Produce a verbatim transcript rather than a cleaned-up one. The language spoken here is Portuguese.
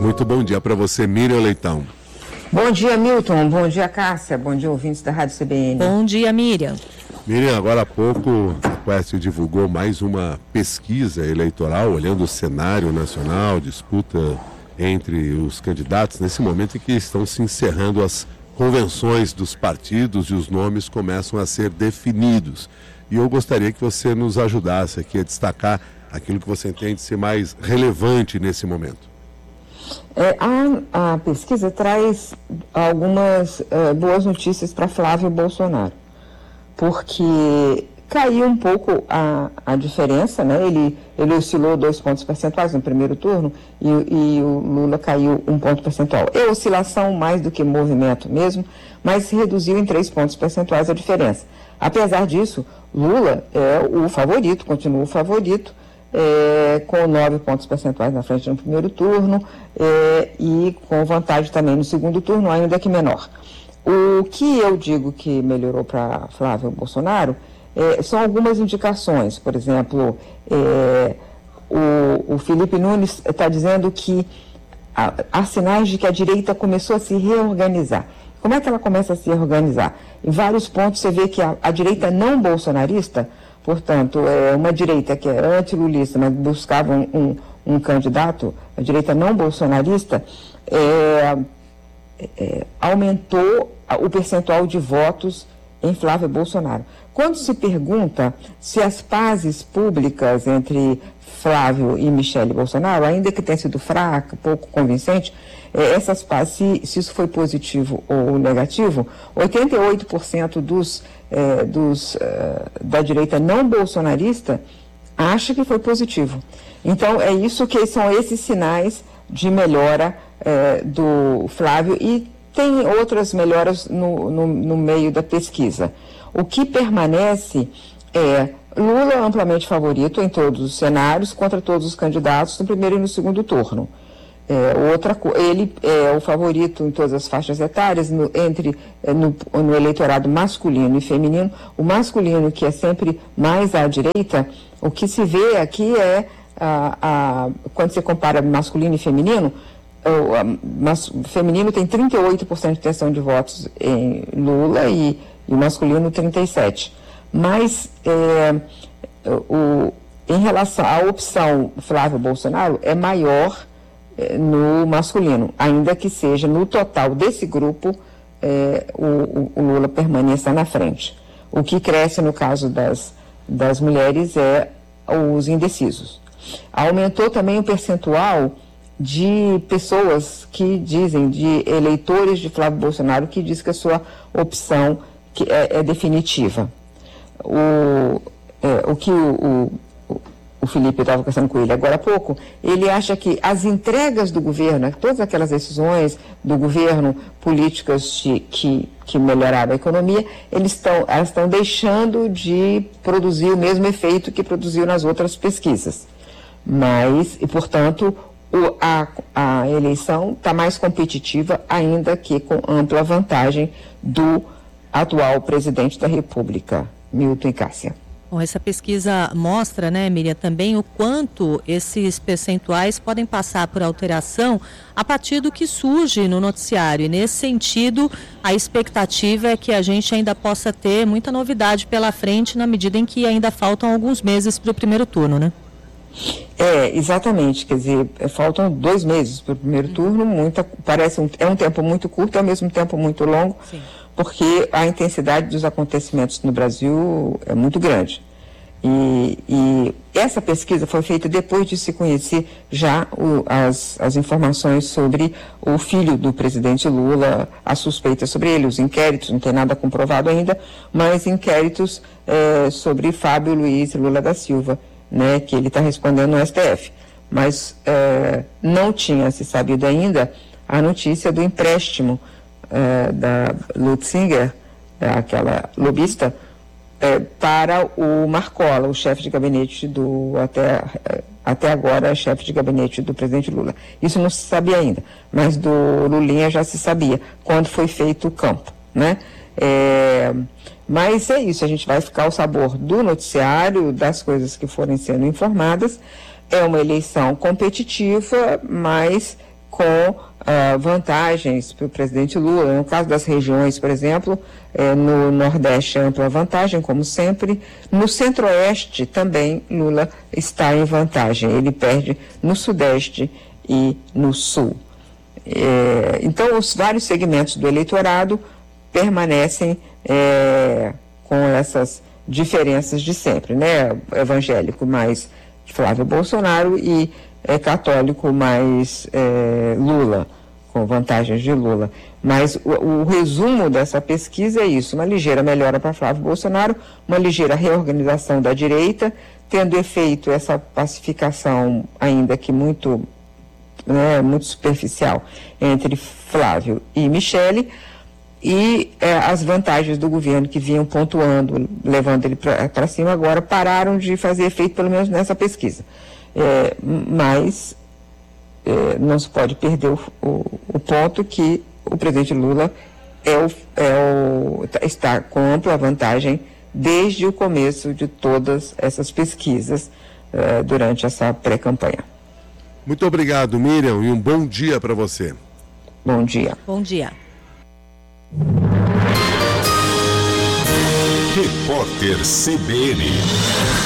Muito bom dia para você, Miriam Leitão. Bom dia, Milton. Bom dia, Cássia. Bom dia, ouvintes da Rádio C B N. Bom dia, Miriam. Miriam, agora há pouco a Quest divulgou mais uma pesquisa eleitoral, olhando o cenário nacional, disputa entre os candidatos, nesse momento em que estão se encerrando as convenções dos partidos e os nomes começam a ser definidos. E eu gostaria que você nos ajudasse aqui a destacar aquilo que você entende ser mais relevante nesse momento. É, a, a pesquisa traz algumas uh, boas notícias para Flávio Bolsonaro, porque caiu um pouco a, a diferença, né? Ele, ele oscilou dois pontos percentuais no primeiro turno e, e o Lula caiu um ponto percentual. É oscilação mais do que movimento mesmo, mas se reduziu em três pontos percentuais a diferença. Apesar disso, Lula é o favorito, continua o favorito, é, com nove pontos percentuais na frente no primeiro turno é, e com vantagem também no segundo turno, ainda que menor. O que eu digo que melhorou para Flávio Bolsonaro é, são algumas indicações. Por exemplo, é, o, o Felipe Nunes está dizendo que há, há sinais de que a direita começou a se reorganizar. Como é que ela começa a se reorganizar? Em vários pontos você vê que a, a direita não bolsonarista, portanto, é uma direita que era antilulista, mas buscava um, um, um candidato, a direita não bolsonarista, é, é, aumentou o percentual de votos em Flávio Bolsonaro. Quando se pergunta se as pazes públicas entre Flávio e Michele Bolsonaro, ainda que tenha sido fraca, pouco convincente, eh, essas pazes, se, se isso foi positivo ou negativo, oitenta e oito por cento dos, eh, dos, eh, da direita não bolsonarista acha que foi positivo. Então, é isso que são esses sinais de melhora eh, do Flávio e tem outras melhoras no, no, no meio da pesquisa. O que permanece é Lula amplamente favorito em todos os cenários, contra todos os candidatos no primeiro e no segundo turno. É, outra, ele é o favorito em todas as faixas etárias, no, entre, no, no eleitorado masculino e feminino. O masculino, que é sempre mais à direita, o que se vê aqui é, a, a, quando você compara masculino e feminino, o feminino tem trinta e oito por cento de intenção de votos em Lula e, e o masculino trinta e sete por cento. Mas é, o, em relação à opção Flávio Bolsonaro é maior é, no masculino, ainda que seja no total desse grupo é, o, o Lula permaneça na frente. O que cresce no caso das, das mulheres é os indecisos. Aumentou também o percentual de pessoas que dizem, de eleitores de Flávio Bolsonaro, que diz que a sua opção que é, é definitiva. O, é, o que o, o, o Felipe estava conversando com ele agora há pouco, ele acha que as entregas do governo, todas aquelas decisões do governo, políticas de, que, que melhoraram a economia, eles estão, elas estão deixando de produzir o mesmo efeito que produziu nas outras pesquisas. Mas, e portanto, o, a, a eleição está mais competitiva, ainda que com ampla vantagem do atual presidente da República, Milton e Cássia. Bom, essa pesquisa mostra, né, Miriam, também o quanto esses percentuais podem passar por alteração a partir do que surge no noticiário. E nesse sentido, a expectativa é que a gente ainda possa ter muita novidade pela frente, na medida em que ainda faltam alguns meses para o primeiro turno, né? É, exatamente, quer dizer, faltam dois meses para o primeiro turno, muita, parece um, é um tempo muito curto e ao mesmo tempo muito longo. Sim. Porque a intensidade dos acontecimentos no Brasil é muito grande. E, e essa pesquisa foi feita depois de se conhecer já o, as, as informações sobre o filho do presidente Lula, as suspeitas sobre ele, os inquéritos, não tem nada comprovado ainda, mas inquéritos é, sobre Fábio Luiz Lula da Silva, né, que ele está respondendo no S T F. Mas é, não tinha se sabido ainda a notícia do empréstimo é, da Lutzinger, aquela lobista, é, para o Marcola, o chefe de gabinete do, até, até agora, chefe de gabinete do presidente Lula. Isso não se sabia ainda, mas do Lulinha já se sabia, quando foi feito o campo, né? É, mas é isso, a gente vai ficar ao sabor do noticiário, das coisas que forem sendo informadas. É uma eleição competitiva, mas com uh, vantagens para o presidente Lula. No caso das regiões, por exemplo, eh, no Nordeste ampla vantagem, como sempre. No Centro-Oeste também Lula está em vantagem. Ele perde no Sudeste e no Sul. Eh, então, os vários segmentos do eleitorado permanecem eh, com essas diferenças de sempre, né? Evangélico mais Flávio Bolsonaro e é católico mais é, Lula, com vantagens de Lula. Mas o, o resumo dessa pesquisa é isso: uma ligeira melhora para Flávio Bolsonaro, uma ligeira reorganização da direita, tendo efeito essa pacificação, ainda que muito, né, muito superficial, entre Flávio e Michele, e é, as vantagens do governo que vinham pontuando, levando ele para cima, agora pararam de fazer efeito, pelo menos nessa pesquisa. É, mas é, não se pode perder o, o, o ponto que o presidente Lula é o, é o, está com ampla vantagem desde o começo de todas essas pesquisas é, durante essa pré-campanha. Muito obrigado, Miriam, e um bom dia para você. Bom dia. Bom dia. Repórter C B N.